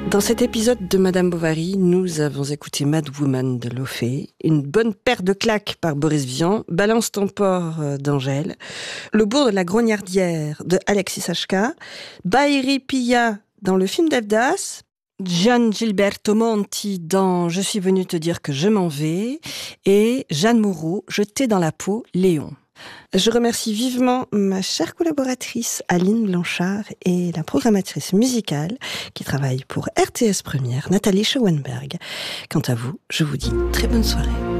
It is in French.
Dans cet épisode de Madame Bovary, nous avons écouté Mad Woman de Lofé, une bonne paire de claques par Boris Vian, Balance ton port d'Angèle, Le bourg de la Grognardière de Alexis Hachka, Bairi Pilla dans le film d'Evdas, Gian Gilberto Monti dans Je suis venu te dire que je m'en vais et Jeanne Moreau, Jeté dans la peau, Léon. Je remercie vivement ma chère collaboratrice Aline Blanchard et la programmatrice musicale qui travaille pour RTS Première, Nathalie Schauenberg. Quant à vous, je vous dis très bonne soirée.